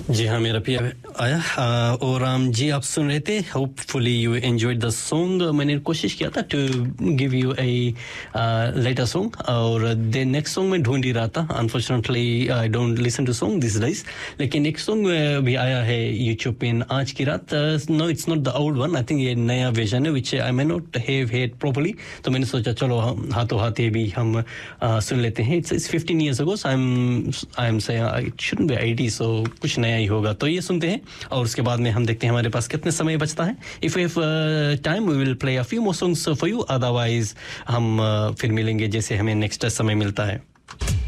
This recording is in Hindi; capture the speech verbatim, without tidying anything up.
जी हाँ, मेरा भी आया। आ, और राम जी आप सुन रहे थे, hopefully you enjoyed the song. मैंने कोशिश किया था to give U a letter song, और द नेक्स्ट सॉन्ग मैं ढूंढ ही रहा था। Unfortunately I don't listen to song this days, लेकिन एक सॉन्ग भी आया है यूट्यूब पे आज की रात। No, it's not the old one, I think ये नया वर्जन है विच आई मे नॉट हैव हेard प्रॉपर्ली, तो मैंने सोचा चलो हम हाथों हाथ ये भी हम uh, सुन लेते हैं। It's it's fifteen years ago, so I am I am saying it shouldn't be eighty, सो कुछ नया ही होगा। तो ये सुनते हैं और उसके बाद में हम देखते हैं हमारे पास कितने समय बचता है। If if time we will play a few more songs for you, otherwise हम uh, फिर मिलेंगे जैसे हमें नेक्स्ट समय मिलता है।